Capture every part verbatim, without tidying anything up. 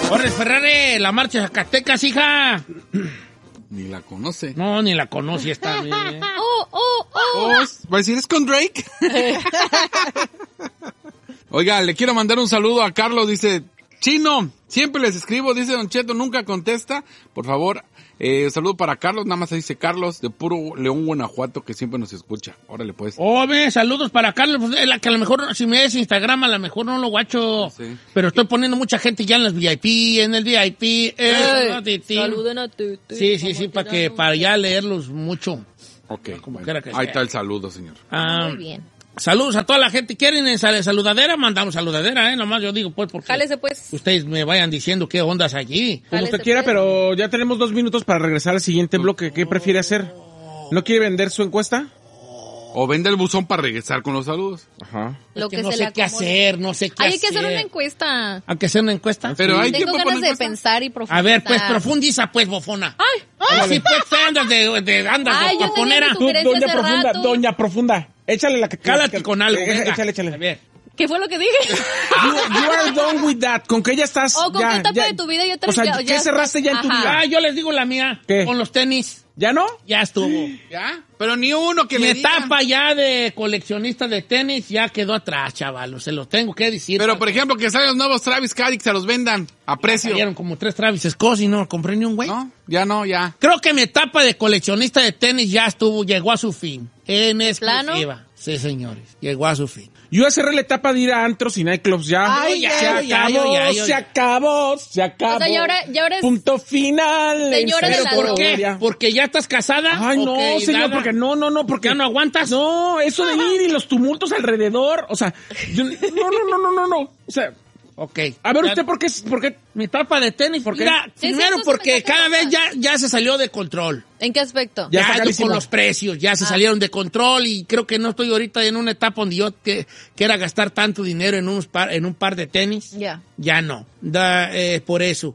Jorge Ferrari, la marcha Zacatecas, hija. Ni la conoce. No, ni la conoce esta. Oh, oh, oh. Oh, ¿va a decir es con Drake? Oiga, le quiero mandar un saludo a Carlos, dice, Chino, siempre les escribo, dice Don Cheto, nunca contesta. Por favor, eh, un saludo para Carlos, nada más dice Carlos, de puro León, Guanajuato, que siempre nos escucha. Órale, pues. Hombre, saludos para Carlos, pues, la que a lo mejor, si me des Instagram, a lo mejor no lo guacho. Sí. Pero estoy poniendo mucha gente ya en los V I P, en el V I P. Eh, no, ti, ti. Saluden a ti. Sí, sí, sí, para que, para ya leerlos mucho. Ok, como bueno, que ahí sea. está el saludo, señor. Ah, muy bien. Saludos a toda la gente. ¿Quieren en saludadera? Mandamos saludadera, ¿eh? Nomás yo digo, pues, porque Jálese, pues. ustedes me vayan diciendo qué ondas allí. Como Jálese, usted quiera, pues. pero ya tenemos dos minutos para regresar al siguiente bloque. ¿Qué prefiere hacer? ¿No quiere vender su encuesta? O vende el buzón para regresar con los saludos. Ajá. Es Lo que que no se sé le qué acomode. hacer, no sé qué Hay hacer. que hacer una encuesta. Hay que hacer una encuesta. Pero hay Tengo tiempo para ganas una de encuesta. pensar y profundizar. A ver, pues, profundiza, pues, bofona. Ay, ay. Así, pues, te andas de, de, andas Ay, de yo tenía poponera. mi Tú, Sugerencia doña hace Profunda, rato. doña Profunda. Échale la... Cálate con algo, Eh, venga. Échale, échale. A ver. ¿Qué fue lo que dije? You, you are done with that. ¿Con qué ya estás? O con ya, qué etapa ya- de tu vida ya te O sea, ya- ¿qué ya cerraste ya en tu Ajá. vida? Ah, yo les digo la mía. ¿Qué? Con los tenis. ¿Ya no? Ya estuvo. ¿Ya? Pero ni uno que Mi me diga. etapa ya de coleccionista de tenis ya quedó atrás, chaval. Se lo tengo que decir. Pero, por ejemplo, que salgan los nuevos Travis Scott y que se los vendan a precio. Salieron como tres Travis Scott y no compré ni un güey. ¿No? Ya no, ya. Creo que mi etapa de coleccionista de tenis ya estuvo, llegó a su fin. En plano? exclusiva. Sí, señores. Llegó a su fin. Yo ya cerré la etapa de ir a antros y nightclubs ya. Ay, ya, se ya, ya, acabó, ya, ya, se ya. acabó, se acabó. O sea, y ahora- y ahora es Punto final. señora en de serio, la ¿Por no. qué? ya. ¿Porque ya estás casada? Ay, no, Ok, señor, nada. porque no, no, no, porque... ¿Ya no aguantas? No, eso de ir y los tumultos alrededor, o sea, yo- no, no, no, no, no, no, o sea, Ok. a ver Ya- usted, ¿por qué, por qué? Mi etapa de tenis, ¿Por qué? Mira, Sí, primero sí, porque entonces me cada saca vez ya, ya se salió de control. ¿En qué aspecto? Ya Ya, está con carísimo. los precios, ya se Ah. salieron de control y creo que no estoy ahorita en una etapa donde yo que, quiera gastar tanto dinero en, unos par, en un par de tenis. Ya. Ya no, da, eh, por eso.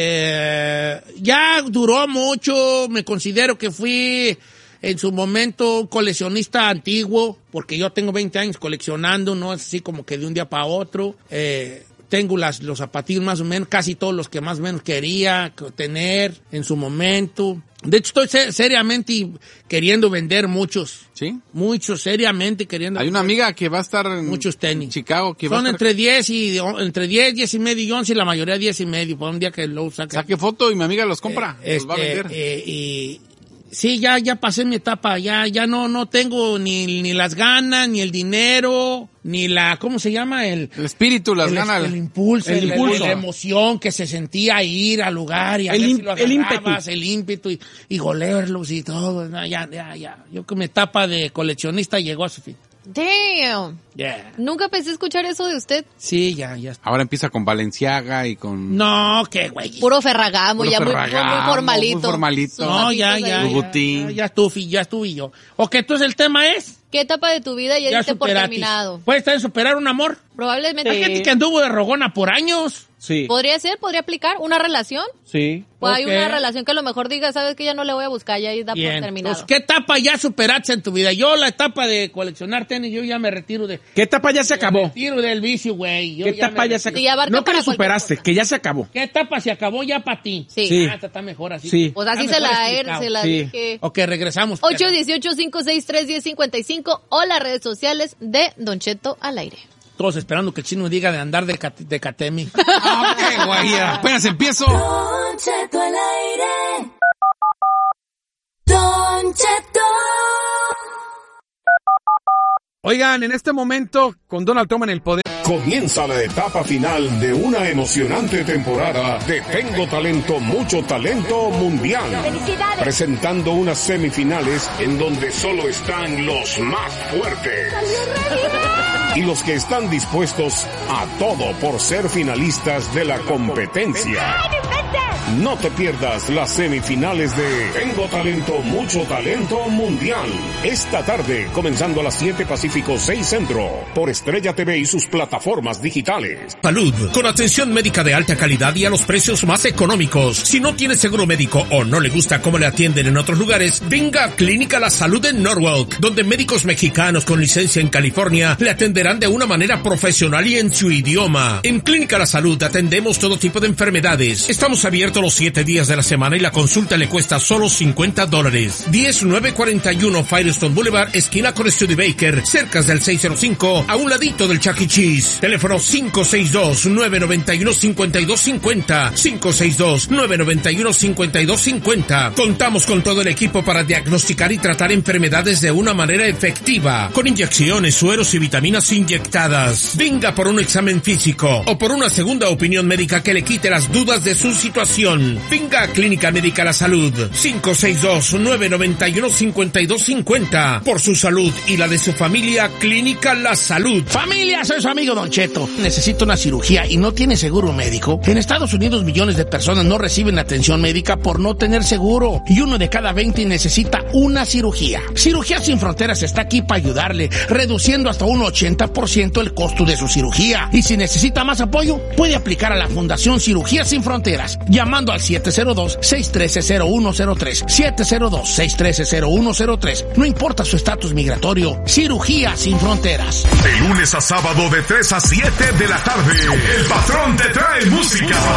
Eh, ya duró mucho, me considero que fui en su momento un coleccionista antiguo, porque yo tengo veinte años coleccionando, no es así como que de un día para otro. Eh, tengo las, los zapatillos más o menos, casi todos los que más o menos quería tener en su momento. De hecho, estoy se- seriamente y queriendo vender muchos. ¿Sí? Muchos, seriamente queriendo Hay una amiga que va a estar en muchos tenis. en Chicago que va Son a estar... entre diez y entre diez, diez y medio y once, y la mayoría diez y medio, por un día que lo saque. Saque foto y mi amiga los compra. Eh, los va a este, vender. eh, y sí, ya, ya pasé mi etapa, ya, ya no, no tengo ni, ni las ganas, ni el dinero, ni la, ¿cómo se llama? El, El espíritu las el, gana. el impulso, el el- impulso. la emoción que se sentía ir al lugar y a El ver im- si lo el agarrabas, el ímpetu y, y golearlos y todo. No, ya, ya, ya. Yo que mi etapa de coleccionista llegó a su fin. Damn. Yeah. Nunca pensé escuchar eso de usted. Sí, ya, ya. Ahora empieza con Balenciaga y con... No, qué güey. Puro Ferragamo, Puro ya muy, Ferragamo, muy formalito. muy formalito. Sus No, ya, zapitos ya, ahí. ya, Louboutin. ya, ya estuve, ya estuve yo. Ok, entonces el tema es... ¿Qué etapa de tu vida ya, diste por superatis. terminado? ¿Puede estar en superar un amor? Probablemente. Hay gente que anduvo de rogona por años. Sí, ¿Podría ser? ¿Podría aplicar? ¿Una relación? sí. O hay Ok. una relación que a lo mejor diga, sabes que ya no le voy a buscar, ya da Bien. por terminado. Entonces, ¿qué etapa ya superaste en tu vida? Yo la etapa de coleccionar tenis, yo ya me retiro de... ¿Qué etapa ya se Me acabó? retiro del vicio, güey. Yo ¿Qué me etapa ya se retiro. Sí, ya acabó? abarca No que para lo cualquier superaste, cosa. que ya se acabó. ¿Qué etapa se acabó ya para ti? Sí. Sí. Ah, esta está mejor así. Sí. Pues así Está se mejor la, explicado. se la Sí. dije. Ok, regresamos. ocho perra. uno ocho, cinco seis tres, uno cero cinco cinco o las redes sociales de Don Cheto al aire. Todos esperando que el chino diga de andar de, cat- de Catemi. Ah, qué guay, apenas empiezo. Don Cheto al aire. Don Cheto. Oigan, en este momento, con Donald Trump en el poder... Comienza la etapa final de una emocionante temporada de Tengo Talento, Mucho Talento Mundial. Presentando unas semifinales en donde solo están los más fuertes. Y los que están dispuestos a todo por ser finalistas de la competencia. No te pierdas las semifinales de Tengo Talento, Mucho Talento Mundial. Esta tarde, comenzando a las siete Pacífico, seis Centro, por Estrella T V y sus plataformas digitales. Salud, con atención médica de alta calidad y a los precios más económicos. Si no tiene seguro médico o no le gusta cómo le atienden en otros lugares, venga a Clínica La Salud en Norwalk, donde médicos mexicanos con licencia en California le atenderán de una manera profesional y en su idioma. En Clínica La Salud atendemos todo tipo de enfermedades. Estamos abiertos los siete días de la semana y la consulta le cuesta solo cincuenta dólares. diez nueve cuarenta y uno Firestone Boulevard, esquina con Studebaker, cerca del seiscientos cinco, a un ladito del Chuck E. Cheese. Teléfono cinco seis dos, nueve nueve uno, cinco dos cinco cero, cinco seis dos, nueve nueve uno, cinco dos cinco cero. Contamos con todo el equipo para diagnosticar y tratar enfermedades de una manera efectiva, con inyecciones, sueros y vitaminas inyectadas. Venga por un examen físico o por una segunda opinión médica que le quite las dudas de su situación. Venga a Clínica Médica La Salud, cinco seis dos, nueve nueve uno, cinco dos cinco cero. Por su salud y la de su familia, Clínica La Salud. Familia, soy su amigo Don Cheto. Necesito una cirugía y no tiene seguro médico. En Estados Unidos millones de personas no reciben atención médica por no tener seguro. Y uno de cada veinte necesita una cirugía. Cirugía Sin Fronteras está aquí para ayudarle, reduciendo hasta un ochenta por ciento el costo de su cirugía. Y si necesita más apoyo, puede aplicar a la Fundación Cirugía Sin Fronteras, llamando al siete cero dos, seis uno tres, cero uno cero tres, siete cero dos, seis uno tres, cero uno cero tres. No importa su estatus migratorio, Cirugía Sin Fronteras. De lunes a sábado de tres a siete de la tarde, el patrón te trae música.